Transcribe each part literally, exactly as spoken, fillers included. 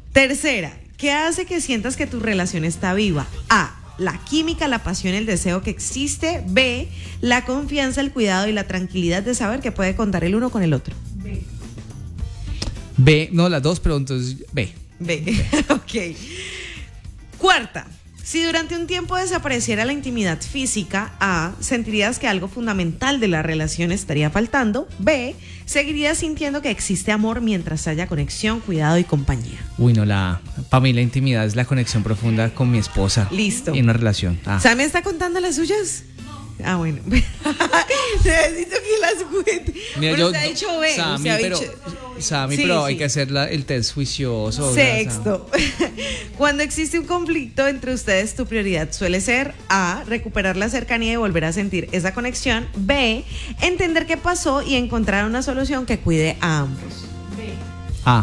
Tercera, ¿qué hace que sientas que tu relación está viva? A, la química, la pasión, el deseo que existe. B, la confianza, el cuidado y la tranquilidad de saber que puede contar el uno con el otro. B. B, no, las dos, pero entonces B. B, ok. Cuarta, si durante un tiempo desapareciera la intimidad física, A, sentirías que algo fundamental de la relación estaría faltando. B, seguirías sintiendo que existe amor mientras haya conexión, cuidado y compañía. Uy, no, la, para mí la intimidad es la conexión profunda con mi esposa. Listo. En una relación. Ah. ¿Sammy está contando las suyas? Ah, bueno. Necesito que las cuente. Mira, Pero yo, se ha dicho B. Sammy, se ha pero, dicho... Sammy, Sí, pero sí. hay que hacer la, el test juicioso. Sexto, cuando existe un conflicto entre ustedes, tu prioridad suele ser A, recuperar la cercanía y volver a sentir esa conexión. B, entender qué pasó y encontrar una solución que cuide a ambos. B. Ah.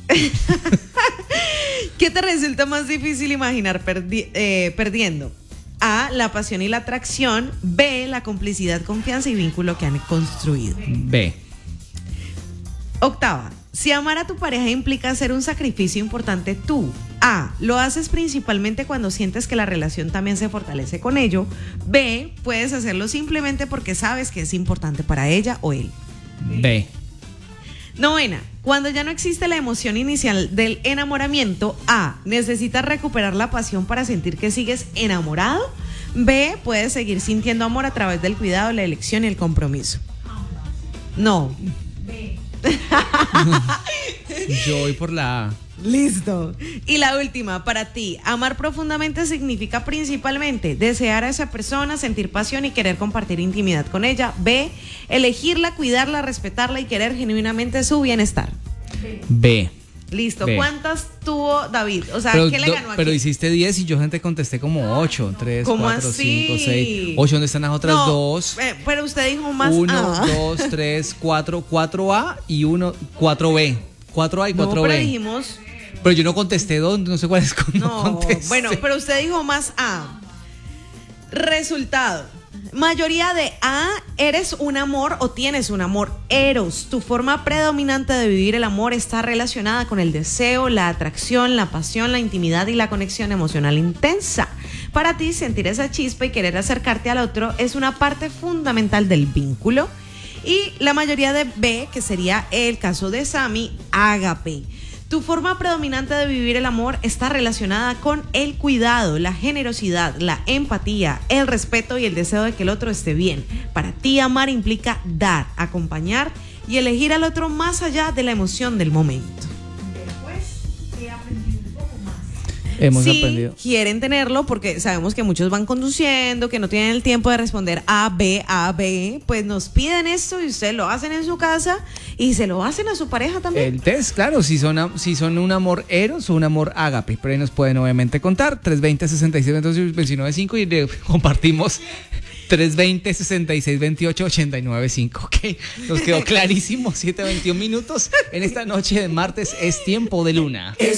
¿Qué te resulta más difícil imaginar perdi- eh, perdiendo? A, la pasión y la atracción. B, la complicidad, confianza y vínculo que han construido. B. Octava, si amar a tu pareja implica hacer un sacrificio importante, tú, A, lo haces principalmente cuando sientes que la relación también se fortalece con ello. B, puedes hacerlo simplemente porque sabes que es importante para ella o él. B. Novena, cuando ya no existe la emoción inicial del enamoramiento, A, necesitas recuperar la pasión para sentir que sigues enamorado. B, puedes seguir sintiendo amor a través del cuidado, la elección y el compromiso. No. B. Yo voy por la A. Listo. Y la última, para ti, amar profundamente significa principalmente desear a esa persona, sentir pasión y querer compartir intimidad con ella. B, elegirla, cuidarla, respetarla y querer genuinamente su bienestar. B. Listo. B. ¿Cuántas tuvo David? O sea, Pero, ¿qué le ganó aquí? pero hiciste diez y yo gente contesté como ocho. tres, ¿Cómo cuatro, así? cinco, seis. ocho, ¿dónde están las otras No, dos? eh, pero usted dijo más uno, A. dos, tres, cuatro, cuatro A y uno, cuatro B. cuatro A y No, cuatro pero B. dijimos... Pero yo no contesté dos, no sé cuál es. No, No, contesté. bueno, pero usted dijo más A. Resultado. Mayoría de A, eres un amor o tienes un amor eros. Tu forma predominante de vivir el amor está relacionada con el deseo, la atracción, la pasión, la intimidad y la conexión emocional intensa. Para ti, sentir esa chispa y querer acercarte al otro es una parte fundamental del vínculo. Y la mayoría de B, que sería el caso de Sammy, ágape. Tu forma predominante de vivir el amor está relacionada con el cuidado, la generosidad, la empatía, el respeto y el deseo de que el otro esté bien. Para ti, amar implica dar, acompañar y elegir al otro más allá de la emoción del momento. Después he aprendido un poco más. Hemos Si aprendido. quieren tenerlo, porque sabemos que muchos van conduciendo, que no tienen el tiempo de responder A, B, A, B, pues nos piden esto y ustedes lo hacen en su casa y se lo hacen a su pareja también. El test, claro, si son, a- si son un amor eros o un amor ágape. Pero ahí nos pueden obviamente contar. tres veinte, sesenta y seis, veintiocho, veintinueve, cinco y le compartimos tres veinte, sesenta y seis, veintiocho, ochenta y nueve, cinco. Ok, nos quedó clarísimo. siete veintiún minutos. En esta noche de martes es tiempo de luna.